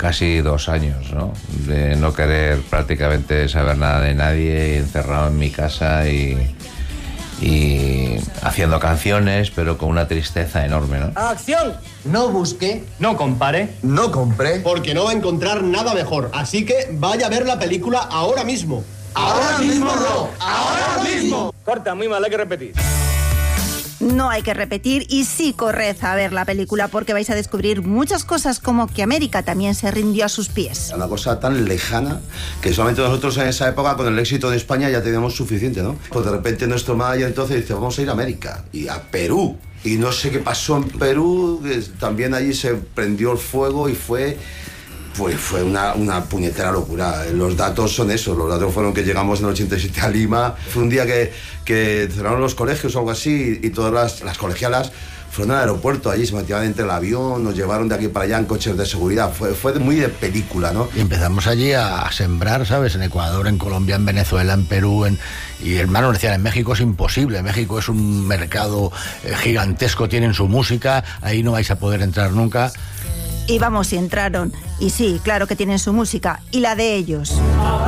casi 2 años, ¿no? De no querer prácticamente saber nada de nadie, encerrado en mi casa y haciendo canciones, pero con una tristeza enorme, ¿no? ¡Acción! No busque, no compare, no compre, porque no va a encontrar nada mejor. Así que vaya a ver la película ahora mismo. ¡Ahora mismo no! ¡Ahora mismo! Corta, muy mal, hay que repetir. No hay que repetir y sí corred a ver la película porque vais a descubrir muchas cosas, como que América también se rindió a sus pies. Una cosa tan lejana que solamente nosotros en esa época, con el éxito de España, ya teníamos suficiente, ¿no? Pues de repente nuestro manager entonces dice, vamos a ir a América y a Perú. Y no sé qué pasó en Perú, que también allí se prendió el fuego y fue una puñetera locura. Los datos son esos, los datos fueron que llegamos en el 87 a Lima. Fue un día que cerraron los colegios o algo así y todas las colegialas fueron al aeropuerto, allí se metieron entre el avión, nos llevaron de aquí para allá en coches de seguridad. Fue muy de película, ¿no? Y empezamos allí a sembrar, ¿sabes? En Ecuador, en Colombia, en Venezuela, en Perú, y hermanos decían, en México es imposible, México es un mercado gigantesco, tienen su música, ahí no vais a poder entrar nunca. Y vamos, y entraron. Y sí, claro que tienen su música, y la de ellos.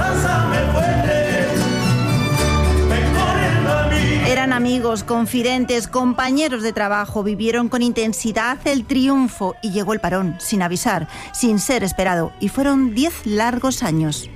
Eran amigos, confidentes, compañeros de trabajo, vivieron con intensidad el triunfo y llegó el parón, sin avisar, sin ser esperado, y fueron 10 largos años.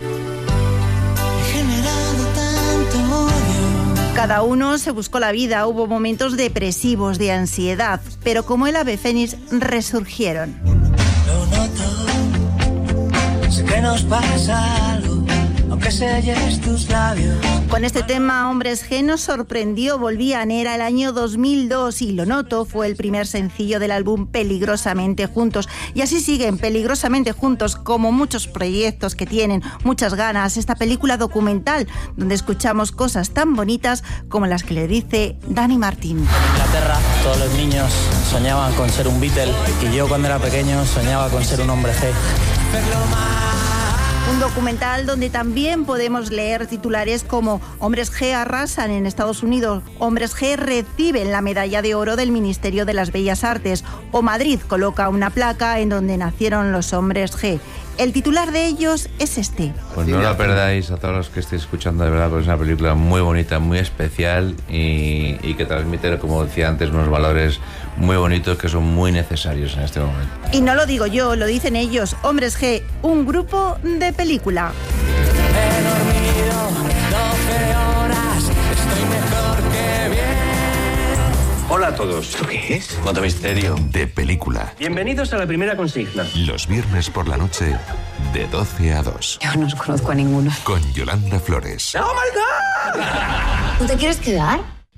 Cada uno se buscó la vida, hubo momentos depresivos, de ansiedad, pero como el ave fénix resurgieron. Lo noto, sé que nos pasa algo, aunque selles tus labios. Con este tema, Hombres G nos sorprendió, volvían, era el año 2002 y Lo Noto fue el primer sencillo del álbum Peligrosamente Juntos. Y así siguen, peligrosamente juntos, como muchos proyectos que tienen muchas ganas. Esta película documental, donde escuchamos cosas tan bonitas como las que le dice Dani Martín. En Inglaterra, todos los niños soñaban con ser un Beatle y yo cuando era pequeño soñaba con ser un hombre G. Un documental donde también podemos leer titulares como Hombres G arrasan en Estados Unidos, Hombres G reciben la medalla de oro del Ministerio de las Bellas Artes o Madrid coloca una placa en donde nacieron los Hombres G. El titular de ellos es este. Pues no la perdáis a todos los que estéis escuchando, de verdad, porque es una película muy bonita, muy especial y que transmite, como decía antes, unos valores muy bonitos que son muy necesarios en este momento. Y no lo digo yo, lo dicen ellos. Hombres G, un grupo de película. He dormido 12 horas, estoy mejor que bien. Hola a todos. ¿Esto qué es? Modo misterio De película. Bienvenidos a la primera consigna. Los viernes por la noche, de 12 a 2. Yo no os conozco a ninguno. Con Yolanda Flores. ¡Oh, my God! ¿No te quieres quedar?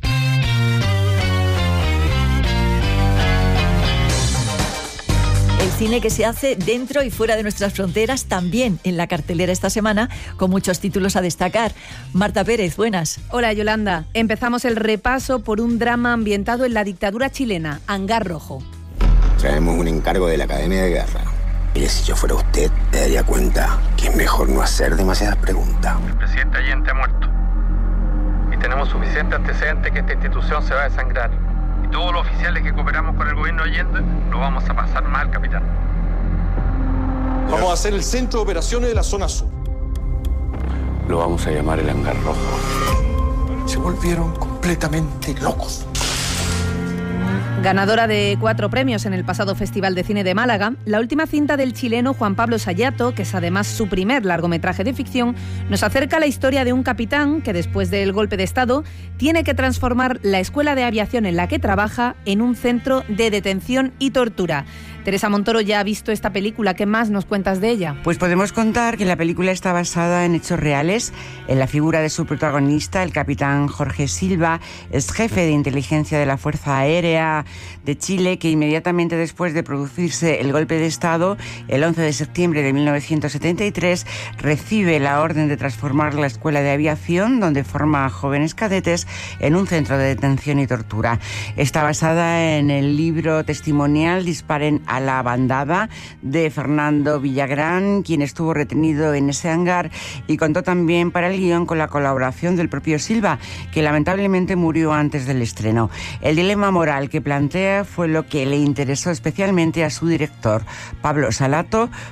El cine que se hace dentro y fuera de nuestras fronteras, también en la cartelera esta semana, con muchos títulos a destacar. Marta Pérez, buenas. Hola, Yolanda. Empezamos el repaso por un drama ambientado en la dictadura chilena, Hangar Rojo. Traemos un encargo de la Academia de Guerra. Mire, si yo fuera usted, me daría cuenta que es mejor no hacer demasiadas preguntas. El presidente Allende ha muerto. Y tenemos suficiente antecedente que esta institución se va a desangrar. Y todos los oficiales que cooperamos con el gobierno Allende lo vamos a pasar mal, capitán. Vamos a hacer el centro de operaciones de la zona sur. Lo vamos a llamar el Hangar Rojo. Se volvieron completamente locos. Ganadora de 4 premios en el pasado Festival de Cine de Málaga, la última cinta del chileno Juan Pablo Sayato, que es además su primer largometraje de ficción, nos acerca a la historia de un capitán que después del golpe de Estado tiene que transformar la escuela de aviación en la que trabaja en un centro de detención y tortura. Teresa Montoro ya ha visto esta película. ¿Qué más nos cuentas de ella? Pues podemos contar que la película está basada en hechos reales. En la figura de su protagonista, el capitán Jorge Silva, es jefe de inteligencia de la Fuerza Aérea de Chile, que inmediatamente después de producirse el golpe de Estado, el 11 de septiembre de 1973, recibe la orden de transformar la escuela de aviación, donde forma a jóvenes cadetes, en un centro de detención y tortura. Está basada en el libro testimonial Disparen a la bandada, de Fernando Villagrán, quien estuvo retenido en ese hangar, y contó también para el guión con la colaboración del propio Silva, que lamentablemente murió antes del estreno. El dilema moral que plantea fue lo que le interesó especialmente a su director, Pablo Salato,